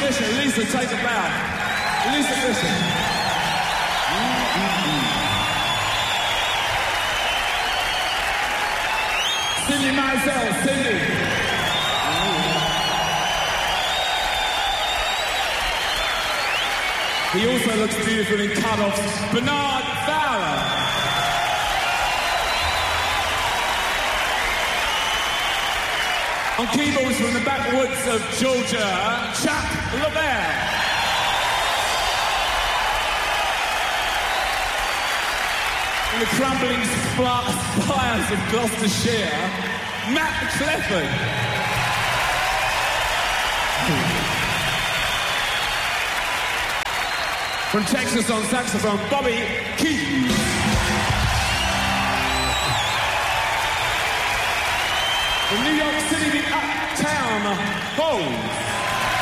Fisher, Lisa, take a bow. Lisa Fisher. Cindy Mizell, Cindy. He also looks beautiful in cut-offs. Bernard Fowler. On keyboards from the backwoods of Georgia, Chuck LaBelle. In the crumbling spires of Gloucestershire, Matt Clifford. From Texas on saxophone, Bobby Keys. From New York City, the Uptown Bones.